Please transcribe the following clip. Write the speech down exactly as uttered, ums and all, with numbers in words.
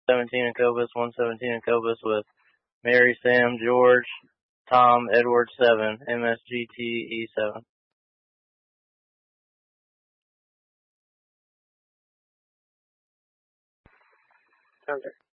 seventeen in Cobus, one seventeen in Cobus with Mary, Sam, George, Tom, Edward seven, M S G T E seven. Okay.